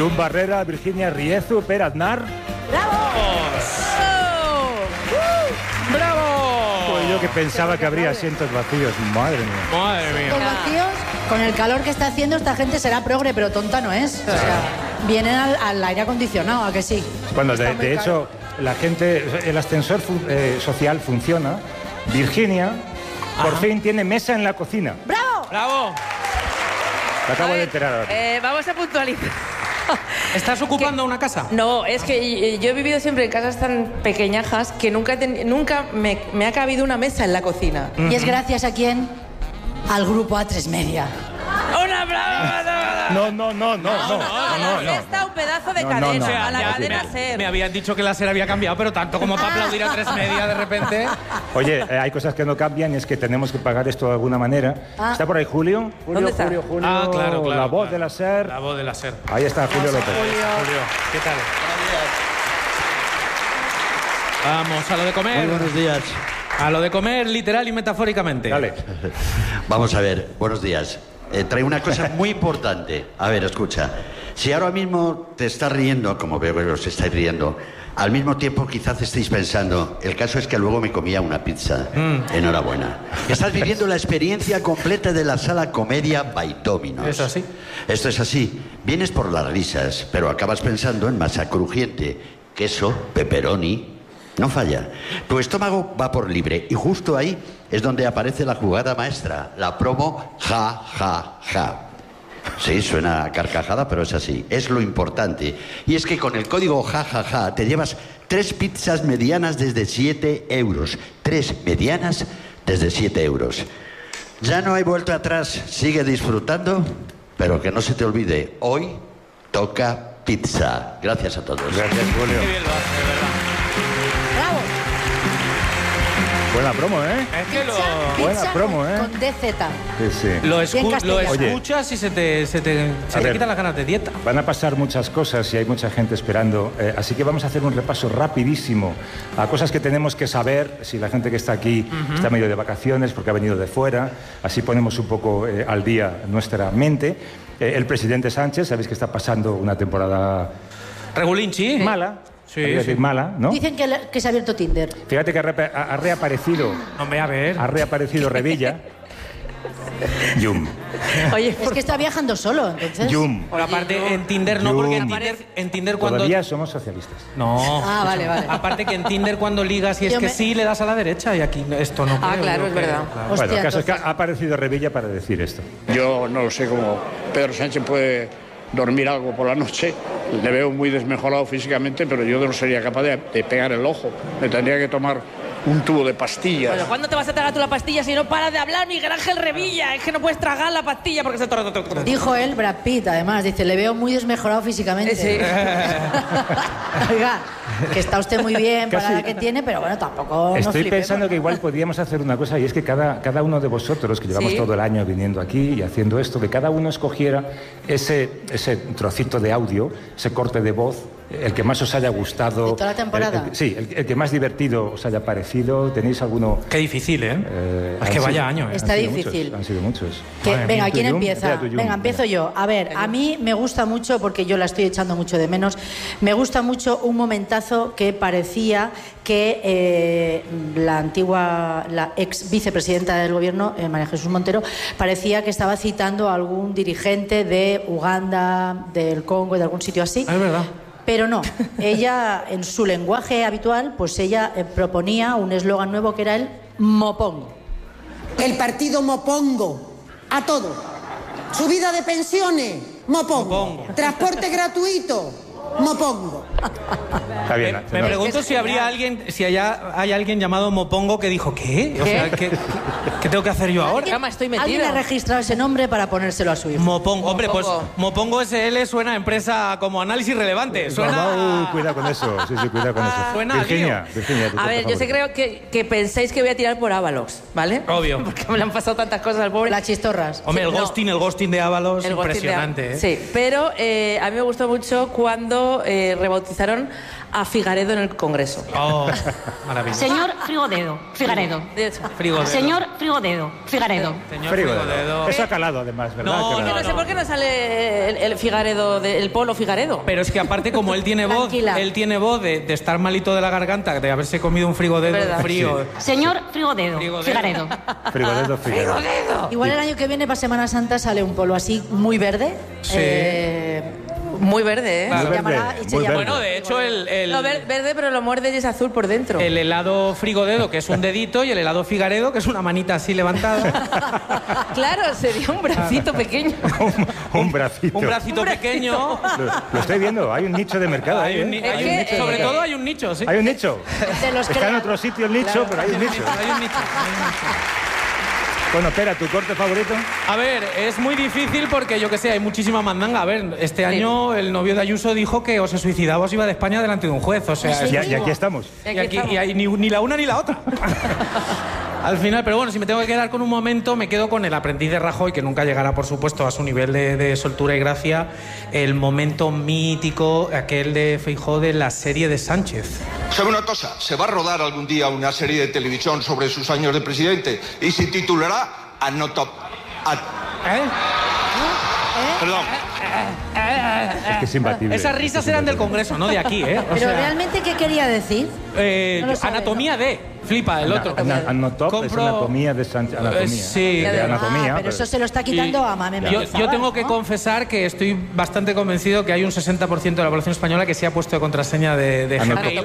Yum Barrera, Virginia Riezu, Per Aznar. ¡Bravo! ¡Bravo! Pues yo que pensaba que habría asientos vacíos. Madre mía. Madre mía. Los vacíos, con el calor que está haciendo, esta gente será progre, pero tonta no es. O sea, vienen al aire acondicionado, ¿a que sí? Bueno, de hecho, la gente, el ascensor social funciona. Virginia, por fin tiene mesa en la cocina. ¡Bravo! ¡Bravo! Me acabo de enterar ahora. Vamos a puntualizar. ¿Estás ocupando una casa? No, es que yo he vivido siempre en casas tan pequeñajas que nunca me ha cabido una mesa en la cocina. ¿Y es gracias a quién? Al grupo A3 Media. ¡Una brava! No. Está un pedazo de No, cadena, no, a la cadena SER. Me habían dicho que la SER había cambiado, pero tanto como para aplaudir a 3 Media de repente. Oye, hay cosas que no cambian y es que tenemos que pagar esto de alguna manera. ¿Está por ahí Julio? ¿Dónde está? Julio, Ah, claro. La voz de la SER. La voz de la SER. Ahí está Julio López. Julio, ¿qué tal? Vamos a lo de comer. Muy buenos días. A lo de comer, literal y metafóricamente. Dale. Vamos a ver, buenos días. Traigo una cosa muy importante. A ver, escucha. Si ahora mismo te estás riendo, como veo que os estáis riendo, al mismo tiempo quizás estéis pensando, el caso es que luego me comía una pizza. Enhorabuena. Estás viviendo la experiencia completa de la sala comedia by Dominos. ¿Es así? Esto es así. Vienes por las risas, pero acabas pensando en masa crujiente, queso, pepperoni. No falla. Tu estómago va por libre y justo ahí es donde aparece la jugada maestra, la promo ja, ja, ja. Sí, suena a carcajada, pero es así. Es lo importante. Y es que con el código ja, ja, ja te llevas 3 pizzas medianas desde 7 euros. 3 medianas desde 7 euros. Ya no hay vuelta atrás. Sigue disfrutando, pero que no se te olvide, hoy toca pizza. Gracias a todos. Gracias, Julio. Qué bien lo hace, de verdad. ¡Bravo! Buena promo, ¿eh? Es que Buena Pizza promo, con, ¿eh? con DZ. Sí. lo Bien castellano. escuchas y se te ver. quitan las ganas de dieta. Van a pasar muchas cosas y hay mucha gente esperando. Así que vamos a hacer un repaso rapidísimo a cosas que tenemos que saber si la gente que está aquí está medio de vacaciones porque ha venido de fuera. Así ponemos un poco al día nuestra mente. El presidente Sánchez, sabéis que está pasando una temporada Regulinchi. mala. Sí, Habría que sí. decir mala, ¿no? Dicen que se ha abierto Tinder. Fíjate que ha reaparecido. Hombre, a ver. Ha reaparecido Revilla. Yum. Oye, Es que está viajando solo, entonces. Yum. Pero aparte en Tinder no, Yum. porque en Tinder cuando... Todavía somos socialistas. No. Ah, vale. Aparte que en Tinder cuando ligas y es Yo que me- sí le das a la derecha y aquí esto no. Ah, creo, claro, yo es que- verdad. claro. Hostia, Bueno, el caso es que entonces- ha aparecido Revilla para decir esto. Yo no sé cómo Pedro Sánchez puede dormir algo por la noche. Le veo muy desmejorado físicamente, pero yo no sería capaz de pegar el ojo. Me tendría que tomar un tubo de pastillas. Bueno, ¿cuándo te vas a tragar tú la pastilla si no para de hablar Miguel Ángel Revilla? Es que no puedes tragar la pastilla porque se... Dijo él, Brad Pitt, además, dice, le veo muy desmejorado físicamente. Sí. Oiga, que está usted muy bien para Casi- la que tiene, pero bueno, tampoco nos Estoy flipemos. pensando que igual podríamos hacer una cosa y es que cada uno de vosotros, que llevamos Sí. todo el año viniendo aquí y haciendo esto, que cada uno escogiera ese trocito de audio, ese corte de voz, el que más os haya gustado. ¿De toda la temporada? El que más divertido os haya parecido. ¿Tenéis alguno? Qué difícil, ¿eh? Es Han que sido- vaya año, ¿eh? Está han sido difícil. muchos, han sido muchos. Que- Madre venga, mía, ¿quién tu Yum, empieza? empieza tu Yum. Venga, empiezo yo. A ver, a mí me gusta mucho, porque yo la estoy echando mucho de menos, me gusta mucho un momentazo que parecía que la ex vicepresidenta del gobierno, María Jesús Montero, parecía que estaba citando a algún dirigente de Uganda, del Congo, de algún sitio así. Ah, es verdad. Pero no, ella en su lenguaje habitual, pues ella proponía un eslogan nuevo que era el Mopongo. El partido Mopongo. A todo. Subida de pensiones. Mopongo. Transporte gratuito. Mopongo. Está bien. Me no. pregunto si habría alguien, si hay alguien llamado Mopongo que dijo, ¿qué? O sea, ¿qué tengo que hacer yo ahora? Cama, estoy metida. Alguien ha registrado ese nombre para ponérselo a su hijo. Mopongo. Hombre, pues Mopongo. Mopongo SL suena a empresa como análisis relevante. Suena... Cuidado con eso. Sí, cuidado con eso. Suena a Virginia, lío. Virginia, tu A por ver, yo favor. sé creo que pensáis que voy a tirar por Ábalos, ¿vale? Obvio. Porque me le han pasado tantas cosas al pobre. Las chistorras. Hombre, Sí, el no. ghosting de Ábalos, El ghosting impresionante, de- ¿eh? Sí, pero a mí me gustó mucho cuando cuando rebautizaron a Figaredo en el Congreso. Oh, maravilloso. Señor Frigodedo, Figaredo. Frigodedo. Señor Frigodedo, Figaredo. Señor Frigodedo. Eso ha calado, además, ¿verdad? No, No sé por qué no sale el Figaredo, el Polo Figaredo. Pero es que aparte, como él tiene voz, de estar malito de la garganta, de haberse comido un frigodedo frío. Sí. Señor Frigodedo, Figaredo. Frigodedo. Igual el año que viene, para Semana Santa, sale un polo así muy verde. Sí. Muy verde, ¿eh? Muy verde. Bueno, de hecho, No, verde, pero lo muerde y es azul por dentro. el helado frigodedo, que es un dedito, y el helado figaredo, que es una manita así levantada. Claro, sería un bracito pequeño. Un bracito. Un bracito pequeño. Lo estoy viendo, hay un nicho de mercado ahí. Sobre todo hay un nicho, sí. Hay un nicho. De los Está en otro sitio el nicho, pero hay un nicho. Hay un nicho. Bueno, espera, ¿tu corte favorito? A ver, es muy difícil porque, yo que sé, hay muchísima mandanga. A ver, este año el novio de Ayuso dijo que o se suicidaba o se iba de España delante de un juez. O sea, Y aquí estamos. y ni la una ni la otra. Al final, pero bueno, si me tengo que quedar con un momento, me quedo con el aprendiz de Rajoy, que nunca llegará, por supuesto, a su nivel de soltura y gracia. El momento mítico, aquel de Feijóo de la serie de Sánchez. ¿Sabe una cosa? Se va a rodar algún día una serie de televisión sobre sus años de presidente y se titulará Perdón. Es que es imbatible. Esas risas eran del Congreso, no de aquí, ¿eh? Pero realmente, ¿qué quería decir? No lo sabe, anatomía de... Flipa, el otro. Anotop es anatomía de Sánchez. Anatomía. Sí. De anatomía. Pero eso se lo está quitando a Mame. Yo tengo que confesar que estoy bastante convencido que hay un 60% de la población española que se ha puesto de contraseña de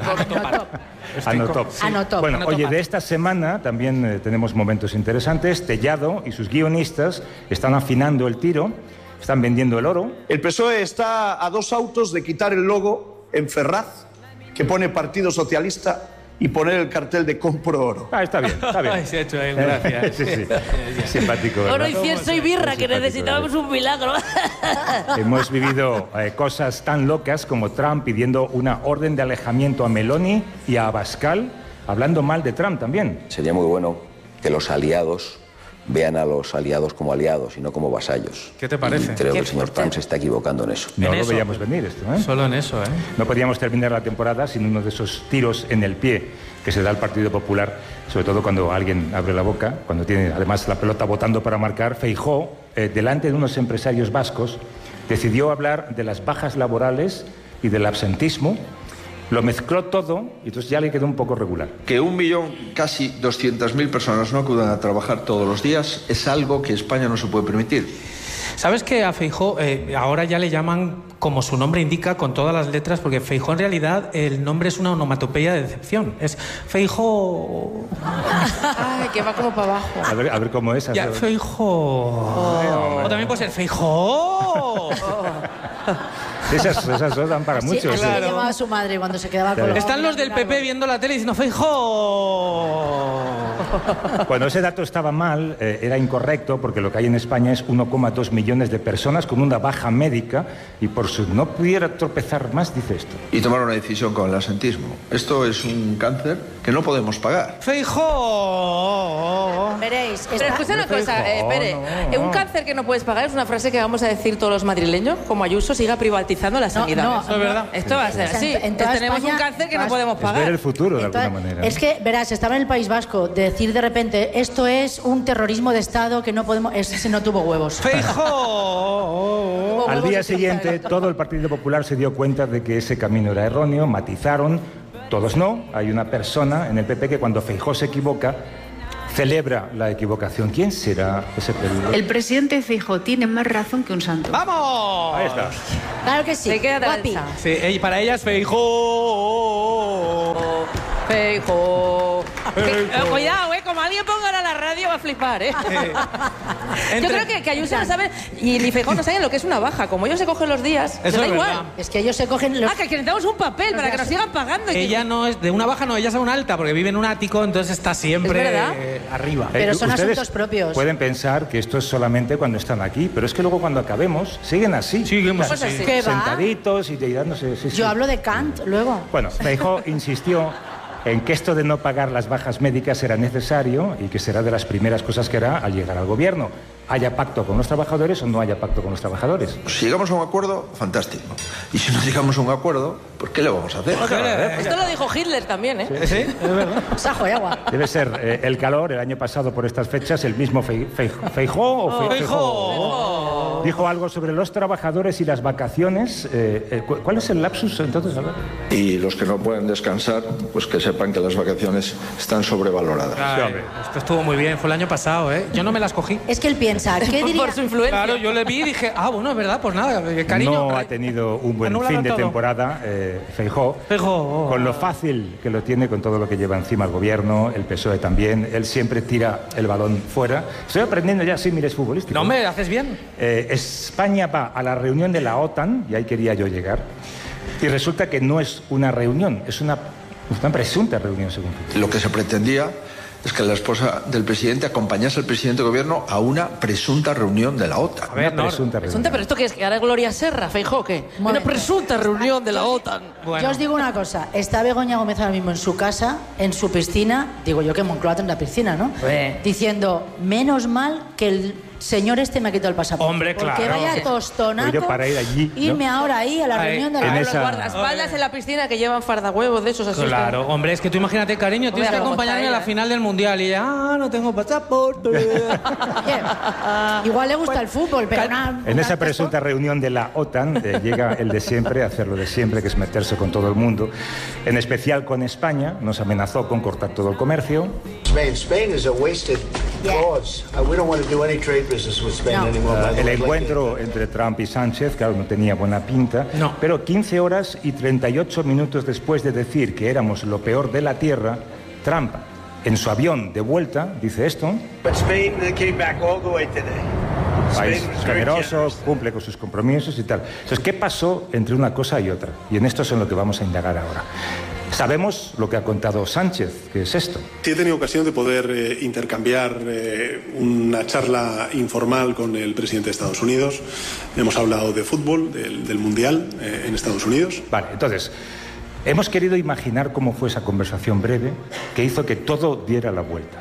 Anotop. Bueno, oye, de esta semana también tenemos momentos interesantes. Tellado y sus guionistas están afinando el tiro, están vendiendo el oro. El PSOE está a 2 autos de quitar el logo en Ferraz, que pone Partido Socialista, y poner el cartel de compro oro. Está bien, está bien. Ay, se ha hecho bien, gracias. Sí. Simpático, ¿verdad? Oro, incienso y birra, que necesitábamos un milagro. Hemos vivido cosas tan locas como Trump pidiendo una orden de alejamiento a Meloni y a Abascal, hablando mal de Trump también. Sería muy bueno que los aliados vean a los aliados como aliados y no como vasallos. ¿Qué te parece? Y creo que el señor Trump se está equivocando en eso. No lo veíamos venir esto, ¿eh? Solo en eso, ¿eh? No podíamos terminar la temporada sin uno de esos tiros en el pie que se da al Partido Popular, sobre todo cuando alguien abre la boca, cuando tiene además la pelota botando para marcar. Feijóo, delante de unos empresarios vascos, decidió hablar de las bajas laborales y del absentismo. Lo mezcló todo y entonces ya le quedó un poco regular. Que 1.000.000, casi 200.000 personas no acudan a trabajar todos los días es algo que España no se puede permitir. ¿Sabes que a Feijóo ahora ya le llaman, como su nombre indica, con todas las letras? Porque Feijóo en realidad el nombre es una onomatopeya de decepción. Es Feijóo. Ay, que va como para abajo. A ver cómo es. Ya, Feijóo. O también puede ser Feijóo. Esas dos dan para mucho. Así le llamaba a su madre cuando se quedaba con los... Están los del PP viendo la tele diciendo Feijóo. Cuando ese dato estaba mal, era incorrecto, porque lo que hay en España es 1,2 millones de personas con una baja médica y por si no pudiera tropezar más, dice esto. Y tomar una decisión con el absentismo. Esto es un cáncer que no podemos pagar. Feijóo. Veréis. Pero escucha una cosa, Pere. Un cáncer que no puedes pagar es una frase que vamos a decir todos los madrileños, como Ayuso siga privatizando la sanidad. Eso es verdad. Esto va a ser así. Tenemos un cáncer que no podemos pagar. Es ver el futuro, de alguna manera. Es que, verás, estaba en el País Vasco, decir de repente, esto es un terrorismo de Estado que no podemos... Ese no tuvo huevos. Feijóo. Al día siguiente, todo el Partido Popular se dio cuenta de que ese camino era erróneo, matizaron, todos no. Hay una persona en el PP que cuando Feijóo se equivoca, celebra la equivocación. ¿Quién será ese peligro? El presidente Feijóo tiene más razón que un santo. ¡Vamos! Ahí está. Claro que sí. Se queda Guapi. Sí, y para ellas Feijóo. Feijóo. Cuidado, como alguien ponga ahora la radio va a flipar, Yo creo que Ayuso no sabe y ni Feijóo no saben lo que es una baja. Como ellos se cogen los días, les da igual. Es que ellos se cogen los... Que necesitamos un papel para que nos sigan pagando. Ella no es de una baja, no, ella es a una alta porque vive en un ático, entonces está siempre arriba. Pero son Ustedes asuntos propios. Pueden pensar que esto es solamente cuando están aquí, pero es que luego cuando acabemos siguen así. Seguimos así. ¿Qué va? Sentaditos y dándose... Sí. Yo hablo de Kant luego. Bueno, Feijóo insistió en que esto de no pagar las bajas médicas era necesario y que será de las primeras cosas que hará al llegar al gobierno. Haya pacto con los trabajadores o no haya pacto con los trabajadores. Si llegamos a un acuerdo, fantástico. Y si no llegamos a un acuerdo, pues ¿qué le vamos a hacer? Esto lo dijo Hitler también, ¿eh? Sí, es verdad. Sajo y agua. Debe ser el calor, el año pasado por estas fechas, el mismo Feijóo dijo algo sobre los trabajadores y las vacaciones. ¿Cuál es el lapsus entonces? A ver. Y los que no pueden descansar, pues que sepan que las vacaciones están sobrevaloradas. Ay, esto estuvo muy bien, fue el año pasado, ¿eh? Yo no me las cogí. Es que él piensa, ¿qué diría? Por su influencia. Claro, yo le vi y dije, bueno, es verdad, pues nada, cariño. No ha tenido un buen fin de temporada, Feijóo, con lo fácil que lo tiene, con todo lo que lleva encima el gobierno, el PSOE también. Él siempre tira el balón fuera. Estoy aprendiendo ya, sí, mire, es futbolístico. No, me haces bien. España va a la reunión de la OTAN, y ahí quería yo llegar, y resulta que no es una reunión, es una presunta reunión, según tú. Lo que se pretendía es que la esposa del presidente acompañase al presidente de gobierno a una presunta reunión de la OTAN. A ver, presunta reunión. ¿Pero esto qué es? ¿Que ahora Gloria Serra, Feijóo, qué? Una presunta reunión de la OTAN. Bueno. Yo os digo una cosa, está Begoña Gómez ahora mismo en su casa, en su piscina, digo yo que en Moncloa tendrá piscina, ¿no? Diciendo, menos mal que el señor me ha quitado el pasaporte. Hombre, claro. Porque vaya tostonaco. Yo para ir allí, ¿no? Irme ahora ahí a la reunión de la Los guardaespaldas en la piscina que llevan fardahuevos de esos así. Claro, hombre, es que tú imagínate, cariño, tienes que acompañarme a la final del Mundial y ella, no tengo pasaporte. Igual le gusta el fútbol, pero en esa presunta reunión de la OTAN llega el de siempre, a hacer lo de siempre, que es meterse con todo el mundo, en especial con España. Nos amenazó con cortar todo el comercio. Spain is a wasted cause. We don't want to do any trade business with Spain anymore. El encuentro entre Trump y Sánchez, claro, no tenía buena pinta, pero 15 horas y 38 minutos después de decir que éramos lo peor de la Tierra, Trump, en su avión de vuelta, dice esto. Spain came back all the way today. País generoso, cumple con sus compromisos y tal. Entonces, ¿qué pasó entre una cosa y otra? Y en esto es en lo que vamos a indagar ahora. Sabemos lo que ha contado Sánchez, que es esto. Sí, he tenido ocasión de poder intercambiar una charla informal con el presidente de Estados Unidos. Hemos hablado de fútbol, del Mundial en Estados Unidos. Vale, entonces, hemos querido imaginar cómo fue esa conversación breve que hizo que todo diera la vuelta.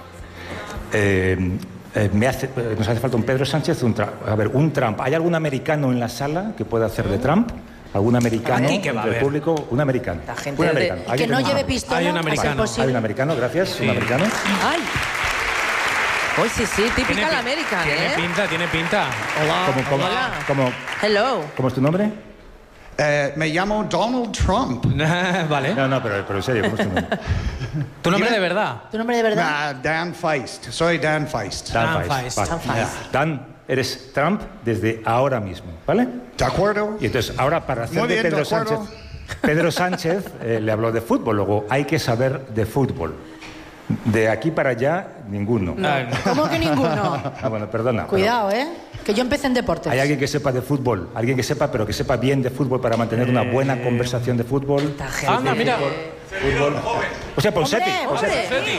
Nos hace falta un Pedro Sánchez, un Trump. ¿Hay algún americano en la sala que pueda hacer de Trump? ¿Algún americano del público? Un americano. Un americano. Que no lleve pistola. Hay un americano. Hay un americano, gracias. Sí. Un americano. ¡Ay! Hoy sí, típica la América, Tiene pinta. Hola. Hello. ¿Cómo es tu nombre? Me llamo Donald Trump. Vale. No, pero en serio, ¿cómo es tu nombre? ¿Tu nombre de verdad? ¿Tu nombre de verdad? Dan Feist. Soy Dan Feist. Dan Feist. Dan, eres Trump desde ahora mismo, ¿vale? De acuerdo. Y entonces, ahora para hacer de Pedro Sánchez... Pedro Sánchez le habló de fútbol, luego hay que saber de fútbol. De aquí para allá, ninguno. ¿Cómo que ninguno? Bueno, perdona. Cuidado, que yo empecé en deportes. ¿Hay alguien que sepa de fútbol? Alguien que sepa, pero que sepa bien de fútbol para mantener una buena conversación de fútbol. Anda, mira. Fútbol. O sea, Ponseti. ¡Hombre!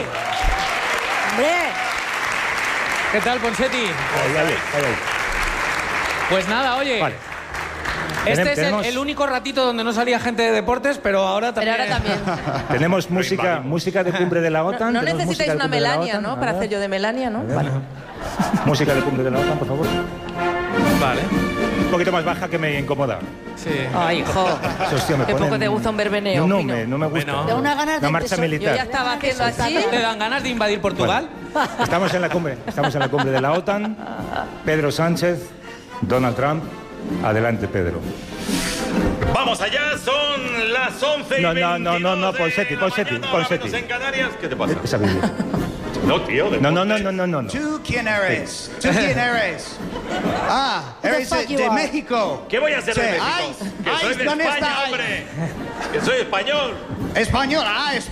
¿Qué tal, Ponseti? Ahí. Pues nada, oye. Vale. Este es el único ratito donde no salía gente de deportes, pero ahora también. Tenemos música de cumbre de la OTAN. No necesitáis una Melania, ¿no? Para hacer yo de Melania, ¿no? Vale. Música de cumbre de la OTAN, por favor. Vale. Un poquito más baja que me incomoda. Sí. Ay, hijo. Qué poco te gusta un verbeneo. No me gusta. Da una ganas de marcha militar. Yo ya estaba haciendo así. ¿Te dan ganas de invadir Portugal? Bueno, estamos en la cumbre de la OTAN. Pedro Sánchez, Donald Trump. Adelante, Pedro. Vamos allá, son las 11:22. No, Ponseti. En Canarias, ¿qué te pasa? Esa vídeo. No, tío. No. ¿Tú quién eres? Eres de México. ¿Qué voy a hacer de México? Que soy de España, hombre. Que soy español. Español,